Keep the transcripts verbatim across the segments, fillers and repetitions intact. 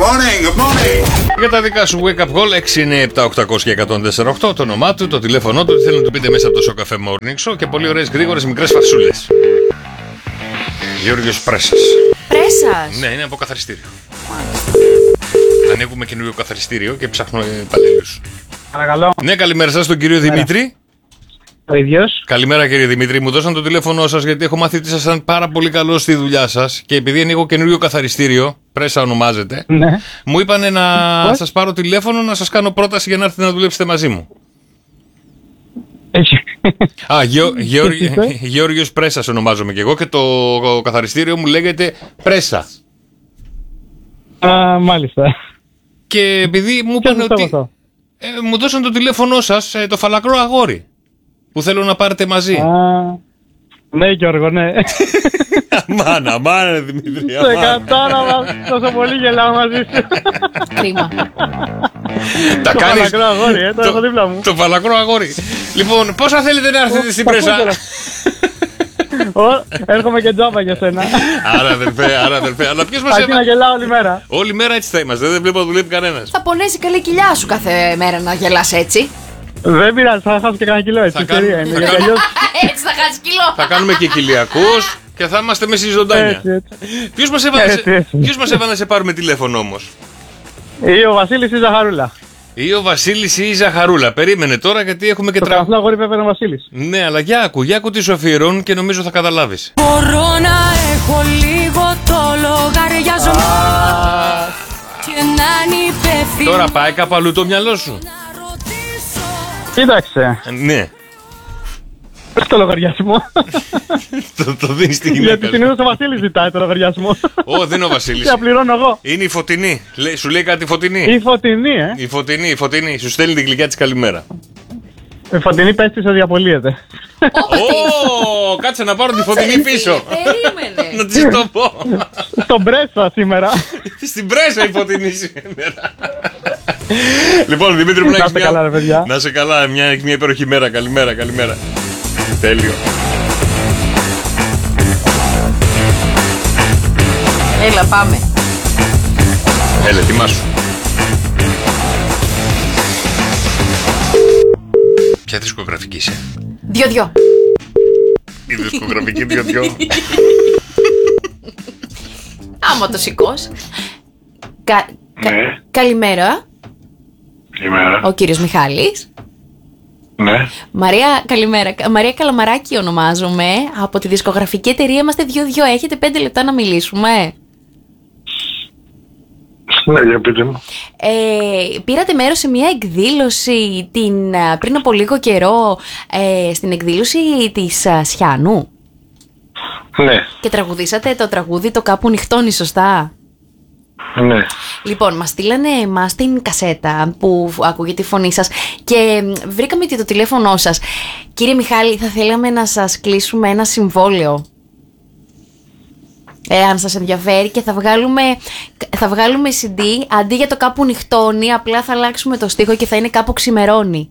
morning, good morning. Για τα δικά σου wake up call έξι εννιά επτά οκτώ μηδέν μηδέν εκατόν τέσσερα οκτώ, το όνομά του, το τηλέφωνό του, τι θέλει να του πείτε μέσα από το Σοκαφέ Morning Show και πολύ ωραίες γρήγορες μικρές φασούλες. Γιώργος Πρέσας. Πρέσας. Ναι, είναι από καθαριστήριο. Ανοίγουμε καινούριο καθαριστήριο και ψάχνουμε υπαλλήλους. Παρακαλώ. Ναι, καλημέρα σας, τον κύριο Δημήτρη. Ο ίδιος. Καλημέρα κύριε Δημήτρη, μου δώσαν το τηλέφωνό σας γιατί έχω μάθει ότι ήσασταν πάρα πολύ καλό στη δουλειά σας και επειδή ανοίγω καινούριο καθαριστήριο, Πρέσα ονομάζεται, Ναι. μου είπανε να Πώς? σας πάρω τηλέφωνο να σας κάνω πρόταση για να έρθετε να δουλέψετε μαζί μου. Έχει. Α, Γεω, Γεω, Τι είπε? Γεώργιος Πρέσας ονομάζομαι και εγώ και το καθαριστήριο μου λέγεται Πρέσα. Α, μάλιστα. Και επειδή μου Ποιος είπαν το ότι αυτό? ε, μου δώσαν το τηλέφωνό σας, ε, το φαλακρό αγόρι, που θέλω να πάρετε μαζί. Α, ναι Γιώργο, ναι. Αμάν, αμάν Δημήτρη, Σε αμάν. κατάλαβα, τόσο πολύ γελάω μαζί σου. Κρίμα. Τα Το κάνεις... φαλακρό αγόρι, ε, το έχω δίπλα μου. Το φαλακρό αγόρι. Λοιπόν, πόσα θέλετε να έρθετε στην Τα Πρέσα? κούτελα. Ω, έρχομαι και τζάμπα για σένα. Άρα αδερφέ, άρα αδερφέ. Αλλά ποιος μας Αρκεί να έβαλε? γελάω όλη μέρα. Όλη μέρα έτσι θα είμαστε, δεν βλέπω να δουλεύει κανένας. Θα πονέσει καλή κοιλιά σου κάθε μέρα να γελάς έτσι. Δεν πειράζει, θα χάσω και κανένα κιλό έτσι. Θα Ευκαιρία κάνουμε- είναι. θα Γιατί κάνουμε- αλλιώς- Έτσι θα χάσει κιλό. Θα κάνουμε και κοιλιακούς και θα είμαστε με στη ζωντάνια. Έτσι, έτσι. Ποιος μας έβαλε, Έτσι, σε... έτσι. Ποιος μας έβαλε να σε πάρουμε τηλέφωνο όμως? Ή ο Βασίλης ή η Ζαχαρούλα. Ή ο Βασίλης ή η Ζαχαρούλα. Περίμενε τώρα γιατί έχουμε και Το τρα... καραφλό αγόρι βέβαια είναι ο Βασίλης. Ναι, αλλά για άκου, για άκου τι σου αφιερώνουν και νομίζω θα καταλάβεις. Μπορώ να έχω λίγο το λογαριασμό και να είναι υπεύθυνο. Τώρα πάει κάπου αλλού το μυαλό σου. Να ρωτήσω. Κοίταξε, Ε, Ναι, πες το λογαριασμό. το, το δίνεις στη Γιατί γυναίκα σου. συνήθως ο Βασίλης ζητάει το λογαριασμό. Ω, δεν είναι ο Βασίλης. Και απληρώνω εγώ. Είναι η Φωτεινή. Λέει, σου λέει κάτι Φωτεινή. Η Φωτεινή, ε. Η Φωτεινή, η Φωτεινή. Σου στέλνει την γλυκιά της καλημέρα. Η Φωτεινή πες της διαπολύεται. Ω, κάτσε να πάρω τη Φωτεινή πίσω. Περίμενε. Να της το πω. Στον Πρέσα σήμερα. Στην Πρέσα η Φωτεινή σήμερα. Λοιπόν, Δημήτρη, μου να Να έχεις είστε μια... καλά, ρε παιδιά. Να είσαι καλά, μια, μια υπέροχη μέρα. Καλημέρα, καλημέρα. Τέλειο. Έλα πάμε. Έλα, ετοιμάσου. Ποια δισκογραφική είσαι? Δυο-δυο. Η δισκογραφική δυο-δυο. Άμα το σηκώσει. Κα... κα- Ναι. Καλημέρα, Καλημέρα. ο κύριος Μιχάλης. Ναι. Μαρία, καλημέρα. Κα- Μαρία Καλαμαράκη ονομάζομαι. Από τη δισκογραφική εταιρεία είμαστε δύο-δυο. Έχετε πέντε λεπτά να μιλήσουμε. Ναι, για πείτε μου. Ε, πήρατε μέρος σε μια εκδήλωση την, α, πριν από λίγο καιρό, ε, στην εκδήλωση της α, Σιάνου Ναι. και τραγουδήσατε το τραγούδι «Το κάπου νυχτώνει», σωστά? Ναι. Λοιπόν, μας στείλανε εμάς την κασέτα που ακούγεται η φωνή σας και μ, βρήκαμε και το τηλέφωνό σας. Κύριε Μιχάλη, θα θέλαμε να σας κλείσουμε ένα συμβόλαιο. Εάν σας ενδιαφέρει, και θα βγάλουμε, θα βγάλουμε σι ντι, αντί για το κάπου νυχτώνει, απλά θα αλλάξουμε το στίχο και θα είναι κάπου ξημερώνει.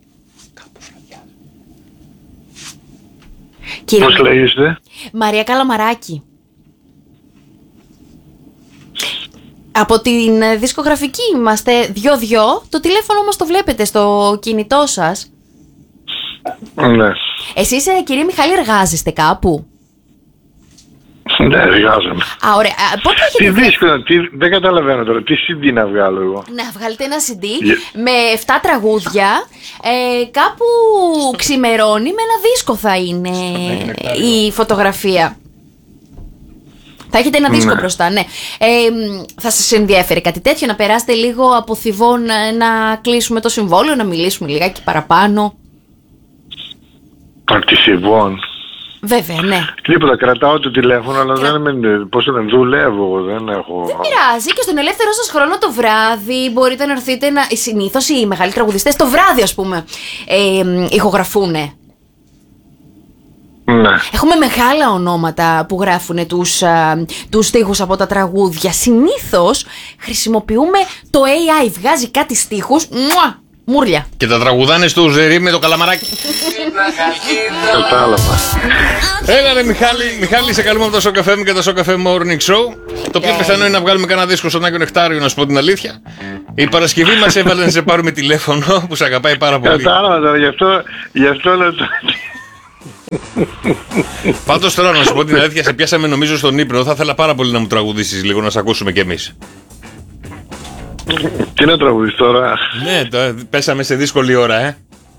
Κύριε Πώς λέγεστε? Μαρία Καλαμαράκη. Από την ε, δισκογραφική είμαστε δυο-δυο, το τηλέφωνο όμως το βλέπετε στο κινητό σας. Ναι. Εσείς, ε, κύριε Μιχάλη, εργάζεστε κάπου? Ναι, εργάζομαι. Α, ωραία. Α, πότε Τι έχετε... δύσκολο, τι, δεν καταλαβαίνω τώρα. Τι σι ντι να βγάλω εγώ. Να βγάλετε ένα σι ντι Yeah. με εφτά τραγούδια, ε, κάπου ξημερώνει, με ένα δίσκο θα είναι η φωτογραφία. Θα έχετε ένα δίσκο Ναι. μπροστά, ναι. Ε, μ, θα σας ενδιαφέρει κάτι τέτοιο, να περάσετε λίγο από θηβό να, να κλείσουμε το συμβόλαιο, να μιλήσουμε λιγάκι παραπάνω? Παρτισιβών. Βέβαια, ναι. Τίποτα, κρατάω το τηλέφωνο, αλλά δεν με. Πώς δεν δουλεύω εγώ, δεν έχω. Δεν πειράζει, και στον ελεύθερο σας χρόνο το βράδυ μπορείτε να έρθετε να... Συνήθως οι μεγάλοι τραγουδιστές το βράδυ, ας πούμε, ε, μ, ηχογραφούνε. Ναι. Έχουμε μεγάλα ονόματα που γράφουν τους, α, τους στίχους από τα τραγούδια. Συνήθως χρησιμοποιούμε το έι άι, βγάζει κάτι στίχους, μουα, Μούρλια. Και τα τραγουδάνε στο Ουζερί με το καλαμαράκι. Κατάλαβα. Έλα ρε Μιχάλη, Μιχάλη, σε καλούμε από το Shock εφ εμ και το Shock εφ εμ Morning Show. Το πιο πιθανό είναι να βγάλουμε κανένα δίσκο στον Άγιο Νεκτάριο, να σου πω την αλήθεια. Η Παρασκευή μας έβαλε να σε πάρουμε τηλέφωνο, που σε αγαπάει πάρα πολύ. Κατάλαβα τώρα, γι' αυτό, γι' αυτό λέω το... Πάντως τώρα να σου πω την αλήθεια, σε πιάσαμε νομίζω στον ύπνο. Θα ήθελα πάρα πολύ να μου τραγουδήσεις λίγο, να σε ακούσουμε κι εμείς. Τι να τραγουδείς τώρα. Ναι, το, πέσαμε σε δύσκολη ώρα, ε.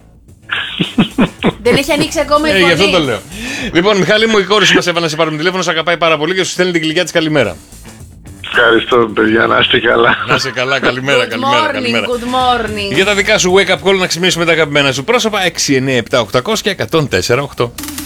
Δεν έχει ανοίξει ακόμα η Ε, φωνή. γι' αυτό το λέω. Λοιπόν, Μιχάλη μου, η κόρη σου μας έβαλε να σε πάρουμε τηλέφωνο, σε αγαπάει πάρα πολύ και σου στέλνει την γλυκιά της καλημέρα. Ευχαριστώ παιδιά, να είστε καλά. Να είσαι καλά, καλημέρα, Good καλημέρα, morning, καλημέρα. good morning. Για τα δικά σου wake up call να ξυπνήσουμε τα αγαπημένα σου πρόσωπα έξι εννιά επτά οκτώ μηδέν μηδέν ένα μηδέν τέσσερα οκτώ.